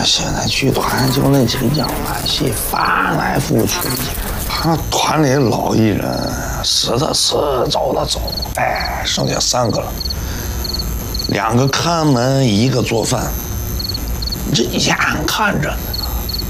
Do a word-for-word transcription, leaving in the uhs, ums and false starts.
现在剧团就那几个样板戏，翻来覆去。他团里老艺人死的死，走的走，哎，剩下三个了，两个看门，一个做饭。这眼看着